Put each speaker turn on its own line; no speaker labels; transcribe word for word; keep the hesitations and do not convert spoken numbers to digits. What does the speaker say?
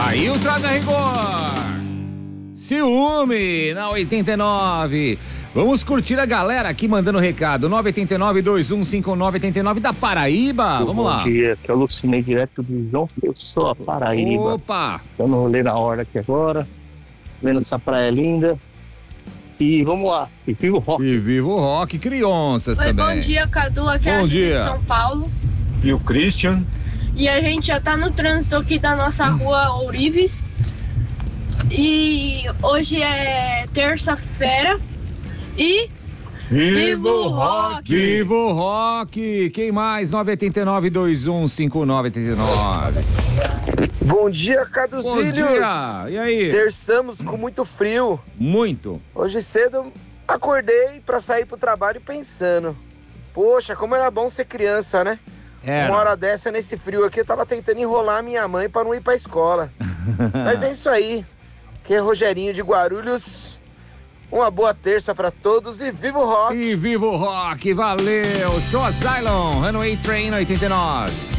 Aí o Traga Rigor. Ciúme na oitenta e nove. Vamos curtir a galera aqui mandando recado. nove oito nove, dois um cinco nove oito nove da Paraíba. Vamos
Bom
lá.
Bom dia, que eu alucinei direto de João Pessoa, Paraíba.
Opa!
Tô no rolê na hora aqui agora, vendo essa praia linda. E vamos lá, e viva o rock.
E viva o rock, crianças
Oi,
também.
bom dia, Cadu, aqui é
Bom
a
dia.
de São Paulo.
E o Christian.
E a gente já tá no trânsito aqui da nossa rua Ourives. E hoje é terça-feira. E viva o rock!
Viva o rock! Quem mais? nove oito nove, dois um cinco nove oito nove.
Bom dia,
Bom
Caduzílios.
dia! E aí?
Terçamos com muito frio.
Muito.
Hoje cedo acordei pra sair pro trabalho pensando. Poxa, como era bom ser criança, né?
Era.
Uma hora dessa, nesse frio aqui, eu tava tentando enrolar minha mãe pra não ir pra escola. Mas é isso aí. Aqui é Rogerinho de Guarulhos. Uma boa terça pra todos e viva o rock!
E viva o rock! Valeu! Sou a Zylon, Runway Train oitenta e nove.